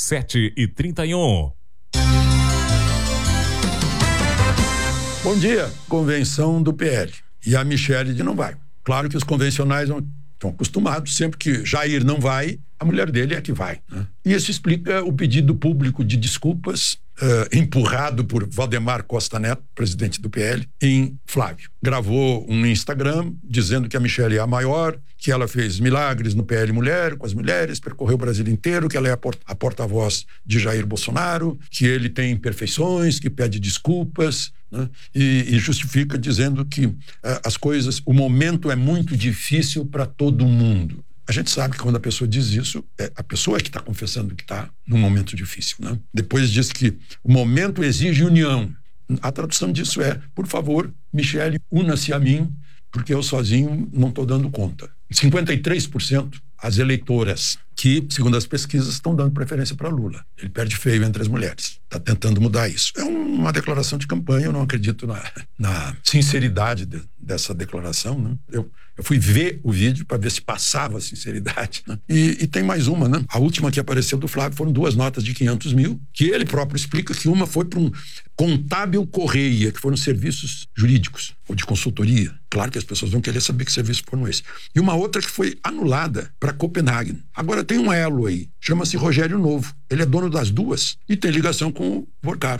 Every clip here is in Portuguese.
7h31. Bom dia, convenção do PL. E a Michelle não vai. Claro que os convencionais estão acostumados, sempre que Jair não vai, a mulher dele é que vai, né? E isso explica o pedido público de desculpas empurrado por Valdemar Costa Neto, presidente do PL, em Flávio. Gravou um Instagram dizendo que a Michelle é a maior, que ela fez milagres no PL Mulher, com as mulheres, percorreu o Brasil inteiro, que ela é a porta-voz de Jair Bolsonaro, que ele tem imperfeições, que pede desculpas, né? E justifica dizendo que as coisas, o momento é muito difícil para todo mundo. A gente sabe que quando a pessoa diz isso, a pessoa que está confessando que está num momento difícil, né? Depois diz que o momento exige união. A tradução disso é, por favor, Michelle, una-se a mim, porque eu sozinho não estou dando conta. 53% as eleitoras que, segundo as pesquisas, estão dando preferência para Lula. Ele perde feio entre as mulheres. Está tentando mudar isso. É uma declaração de campanha, eu não acredito na sinceridade dessa declaração, né? Eu fui ver o vídeo para ver se passava a sinceridade, né? E tem mais uma, né? A última que apareceu do Flávio foram 2 notas de 500 mil, que ele próprio explica que uma foi para um contábil Correia, que foram serviços jurídicos ou de consultoria. Claro que as pessoas vão querer saber que serviços foram esses. E uma outra que foi anulada para Copenhague. Agora tem um elo aí, chama-se Rogério Novo. Ele é dono das duas e tem ligação com o Vorcaro.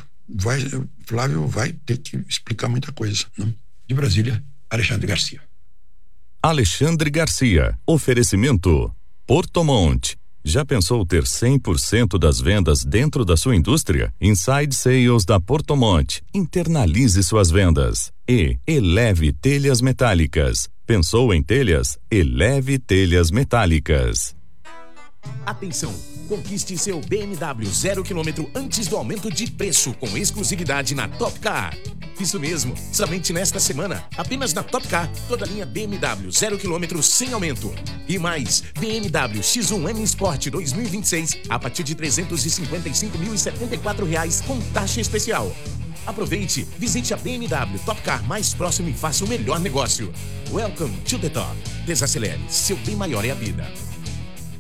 Flávio vai ter que explicar muita coisa, né? De Brasília, Alexandre Garcia. Alexandre Garcia. Oferecimento Portomont. Já pensou ter 100% das vendas dentro da sua indústria? Inside Sales da Portomont. Internalize suas vendas. E Eleve Telhas Metálicas. Pensou em telhas? Eleve Telhas Metálicas. Atenção! Conquiste seu BMW 0 km antes do aumento de preço, com exclusividade na Top Car. Isso mesmo, somente nesta semana, apenas na Top Car, toda a linha BMW 0 km sem aumento. E mais, BMW X1 M Sport 2026 a partir de R$ 355.074 com taxa especial. Aproveite, visite a BMW Top Car mais próximo e faça o melhor negócio. Welcome to the top. Desacelere, seu bem maior é a vida.